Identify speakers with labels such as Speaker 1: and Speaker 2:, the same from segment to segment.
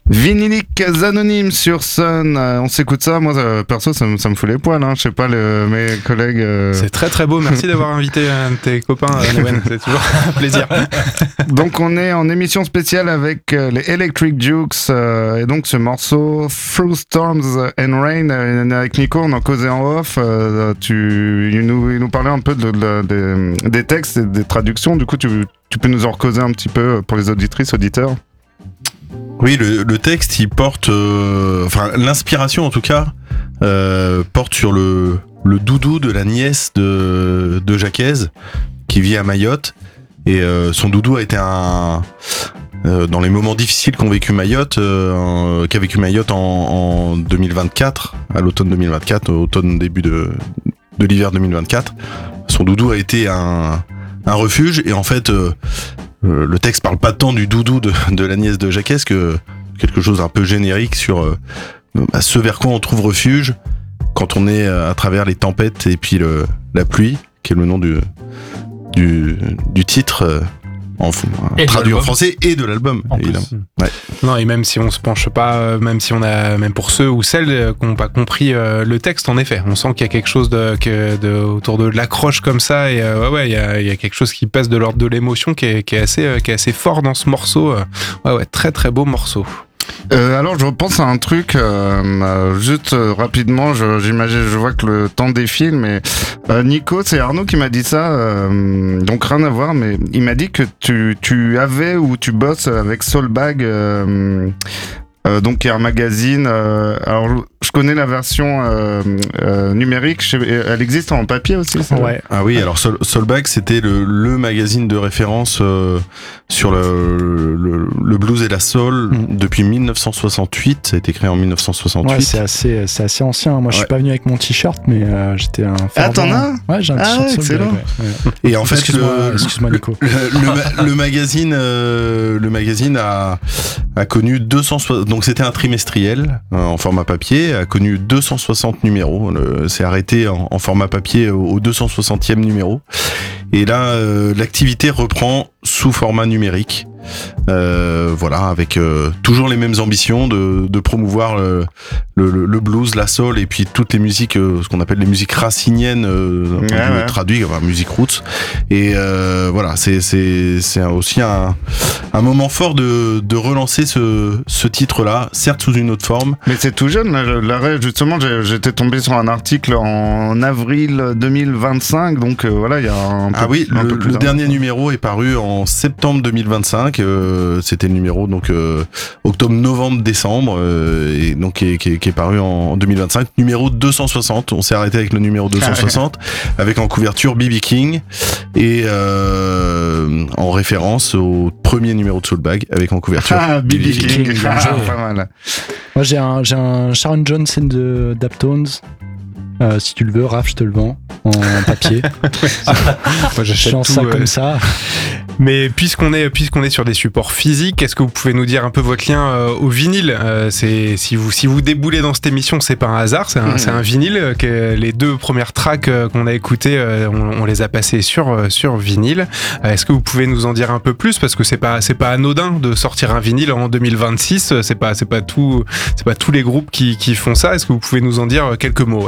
Speaker 1: Vinyliques anonymes sur Sun, on s'écoute ça, moi perso ça me fout les poils, je sais pas mes collègues...
Speaker 2: C'est très très beau, merci d'avoir invité un de tes copains, Noël, c'est toujours un plaisir.
Speaker 1: Donc on est en émission spéciale avec les Electric Jukes, et donc ce morceau Through Storms and Rain, avec Nico on en causait en off, il nous parlait un peu des textes et des traductions, du coup tu peux nous en recauser un petit peu pour les auditrices, auditeurs.
Speaker 3: Oui, le texte, il porte... l'inspiration, en tout cas, porte sur le doudou de la nièce de Jacques, qui vit à Mayotte. Et son doudou a été dans les moments difficiles qu'a vécu Mayotte en 2024, à l'automne 2024, automne début de l'hiver 2024. Son doudou a été un refuge, et en fait... le texte parle pas tant du doudou de la nièce de Jacques que quelque chose un peu générique sur ce vers quoi on trouve refuge quand on est à travers les tempêtes et puis la pluie, qui est le nom du titre traduit en français, et de l'album, évidemment. Ouais.
Speaker 2: Non, et même si on se penche pas, même pour ceux ou celles qui n'ont pas compris le texte, en effet, on sent qu'il y a quelque chose autour de l'accroche comme ça, et il y a quelque chose qui passe de l'ordre de l'émotion qui est assez fort dans ce morceau. Très très beau morceau.
Speaker 1: Alors je repense à un truc juste rapidement, j'imagine, je vois que le temps défile, mais Nico, c'est Arnaud qui m'a dit ça, donc rien à voir, mais il m'a dit que tu avais ou tu bosses avec Soulbag, donc qui est un magazine, alors je connais la version numérique, elle existe en papier aussi, ça?
Speaker 2: Ouais.
Speaker 3: Ah oui, alors Soulbag, c'était le magazine de référence sur le blues et la soul depuis 1968. Ça a été créé en 1968.
Speaker 4: Ouais, c'est assez ancien. Moi, je suis pas venu avec mon t-shirt, mais j'étais un fervent.
Speaker 1: Ah, t'en as?
Speaker 4: Ouais, j'ai un t-shirt
Speaker 1: excellent.
Speaker 4: Soulbag,
Speaker 3: Et en fait,
Speaker 4: excuse-moi Nico.
Speaker 3: le magazine a connu 260. Donc c'était un trimestriel en format papier, a connu 260 numéros. C'est arrêté en format papier au 260e numéro. Et là, l'activité reprend sous format numérique. Avec toujours les mêmes ambitions de promouvoir le blues, la soul, et puis toutes les musiques, ce qu'on appelle les musiques raciniennes, traduit, musique roots. Et c'est aussi un moment fort de relancer ce titre-là, certes sous une autre forme.
Speaker 1: Mais c'est tout jeune, l'arrêt, justement, j'étais tombé sur un article en avril 2025, donc il y a un peu,
Speaker 3: le dernier numéro est paru en septembre 2025. C'était le numéro octobre-novembre-décembre, et donc qui est paru en 2025, numéro 260. On s'est arrêté avec le numéro 260 avec en couverture B.B. King, et en référence au premier numéro de Soulbag avec en couverture
Speaker 1: B.B. King. Pas mal.
Speaker 4: Moi j'ai un Sharon Johnson de Daptones. Si tu le veux, Raph, je te le vends en papier.
Speaker 2: Moi, j'achète tout,
Speaker 4: ça comme ça.
Speaker 2: Mais puisqu'on est sur des supports physiques, est-ce que vous pouvez nous dire un peu votre lien au vinyle? Si vous déboulez dans cette émission, c'est pas un hasard, c'est un vinyle. Que les deux premières tracks qu'on a écoutées, on les a passées sur vinyle. Est-ce que vous pouvez nous en dire un peu plus, parce que c'est pas anodin de sortir un vinyle en 2026. C'est pas tous les groupes qui font ça. Est-ce que vous pouvez nous en dire quelques mots?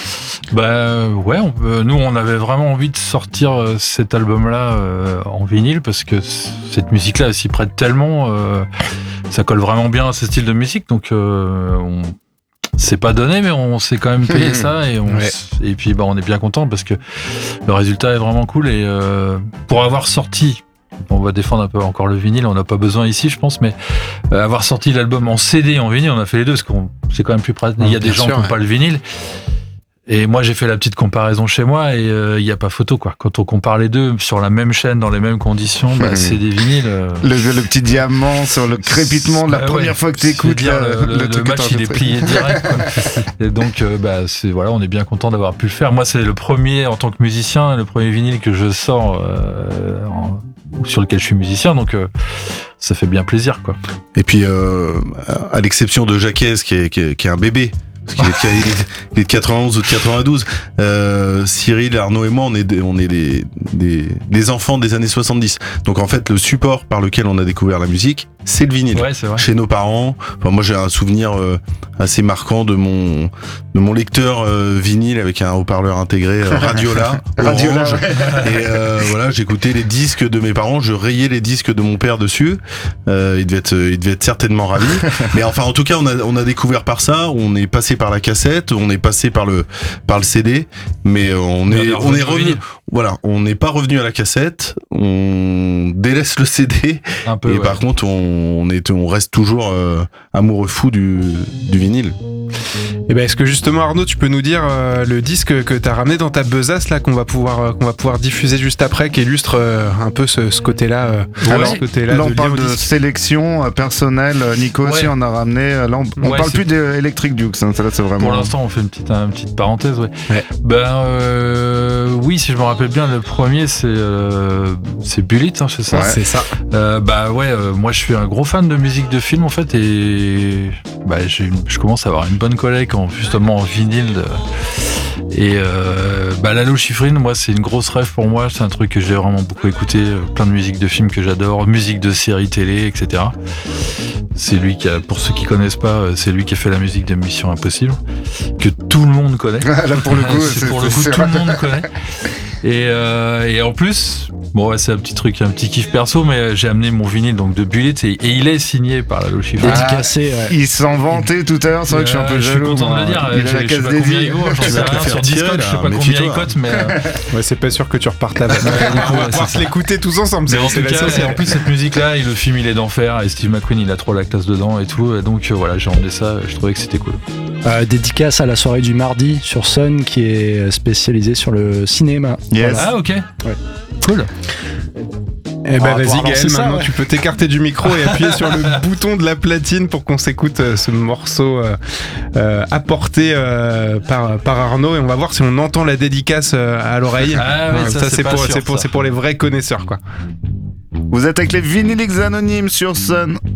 Speaker 5: Nous on avait vraiment envie de sortir cet album-là en vinyle, parce que cette musique-là elle s'y prête tellement, ça colle vraiment bien à ce style de musique, donc c'est pas donné, mais on s'est quand même payé ça, et puis on est bien content parce que le résultat est vraiment cool, et pour avoir sorti, on va défendre un peu encore le vinyle, on n'a pas besoin ici je pense, mais avoir sorti l'album en CD et en vinyle, on a fait les deux parce que c'est quand même plus pratique. Il y a des gens qui n'ont pas le vinyle. Et moi, j'ai fait la petite comparaison chez moi, et il n'y a pas photo, quoi. Quand on compare les deux sur la même chaîne, dans les mêmes conditions, c'est des vinyles.
Speaker 1: Le petit diamant sur le crépitement de la première fois que tu écoutes.
Speaker 5: Le match, il est plié direct, quoi. Et donc, on est bien content d'avoir pu le faire. Moi, c'est le premier, en tant que musicien, le premier vinyle que je sors sur lequel je suis musicien, donc ça fait bien plaisir, quoi.
Speaker 3: Et puis, à l'exception de Jacques, qui est un bébé parce qu'il est de 91 ou de 92. Cyril, Arnaud et moi, on est des enfants des années 70. Donc en fait, le support par lequel on a découvert la musique, c'est le vinyle.
Speaker 5: Ouais, c'est vrai.
Speaker 3: Chez nos parents. Enfin, moi, j'ai un souvenir assez marquant de mon lecteur vinyle avec un haut-parleur intégré Radiola.
Speaker 1: Radiola,
Speaker 3: orange. Et voilà, j'écoutais les disques de mes parents, je rayais les disques de mon père dessus. Il devait être certainement ravi. Mais enfin, en tout cas, on a découvert par ça. On est passé par la cassette, on est passé par le CD, mais on est revenu. Voilà, on n'est pas revenu à la cassette. On délaisse le CD.
Speaker 5: Un peu,
Speaker 3: et
Speaker 5: ouais.
Speaker 3: par contre, on reste toujours amoureux fou du vinyle.
Speaker 2: Et ben, est-ce que justement, Arnaud, tu peux nous dire le disque que t'as ramené dans ta besace là, qu'on va pouvoir diffuser juste après, qui illustre un peu ce côté-là.
Speaker 1: Alors,
Speaker 2: ce côté-là
Speaker 1: là, on
Speaker 2: de
Speaker 1: parle
Speaker 2: lien au
Speaker 1: de
Speaker 2: disque.
Speaker 1: sélection personnelle. Nico aussi
Speaker 5: Ouais.
Speaker 1: en a ramené. Là, on
Speaker 5: Ouais,
Speaker 1: parle
Speaker 5: c'est-
Speaker 1: plus d'Electric Dukes. Hein. Ça, là, c'est vraiment.
Speaker 5: Pour l'instant, on fait une petite parenthèse, ouais.
Speaker 2: Ouais.
Speaker 5: Oui, si je me rappelle bien, le premier, c'est Bullet, hein, c'est ça.
Speaker 1: Ouais.
Speaker 2: C'est ça.
Speaker 5: Moi, je suis un gros fan de musique de film, en fait, et je commence à avoir une bonne collecte, justement en vinyle. Lalo Schifrin, moi, c'est une grosse rêve pour moi. C'est un truc que j'ai vraiment beaucoup écouté. Plein de musique de films que j'adore, musique de séries télé, etc. C'est lui pour ceux qui connaissent pas, c'est lui qui a fait la musique de Mission Impossible, que tout le monde connaît.
Speaker 1: Là, pour le coup,
Speaker 5: tout le monde connaît. Et en plus, c'est un petit kiff perso, mais j'ai amené mon vinyle donc de Bullet et il est signé par Lalo Schifrin.
Speaker 4: Dédicacé, ouais.
Speaker 1: Il s'en vantait tout à l'heure. C'est vrai que je suis un peu
Speaker 5: Je suis
Speaker 1: jaloux.
Speaker 5: content de
Speaker 1: moi.
Speaker 5: le dire.
Speaker 1: Il a la
Speaker 5: Je sais
Speaker 1: case
Speaker 5: pas combien
Speaker 1: dédiée.
Speaker 5: il vaut, j'en sais
Speaker 3: Tu vas te
Speaker 5: rien.
Speaker 3: le faire
Speaker 5: Sur
Speaker 3: tirer,
Speaker 5: Discord,
Speaker 3: là,
Speaker 5: je sais pas combien
Speaker 3: méfie-toi.
Speaker 5: il cote, mais
Speaker 2: Ouais, c'est pas sûr que tu repartes là. On va pouvoir se l'écouter tous ensemble.
Speaker 5: en
Speaker 2: C'est
Speaker 5: tout cas,
Speaker 2: l'essentiel.
Speaker 5: et en plus cette musique-là, et le film il est d'enfer, et Steve McQueen il a trop la classe dedans et tout, et donc voilà, j'ai emmené ça, je trouvais que c'était cool.
Speaker 4: Dédicace à la soirée du mardi sur Sun qui est spécialisée sur le cinéma.
Speaker 1: Yes.
Speaker 5: Ah ok,
Speaker 4: Ouais.
Speaker 5: cool.
Speaker 2: Eh ben
Speaker 4: On va
Speaker 2: vas-y
Speaker 4: pouvoir
Speaker 2: Gaël,
Speaker 4: lancer ça,
Speaker 2: maintenant
Speaker 4: ouais.
Speaker 2: tu peux t'écarter du micro et appuyer sur le bouton de la platine pour qu'on s'écoute ce morceau apporté par Arnaud, et on va voir si on entend la dédicace à l'oreille.
Speaker 5: Ah ouais, ça, c'est pas sûr, ça.
Speaker 2: c'est pour les vrais connaisseurs quoi.
Speaker 1: Vous êtes avec les Vinyliques Anonymes sur Sun.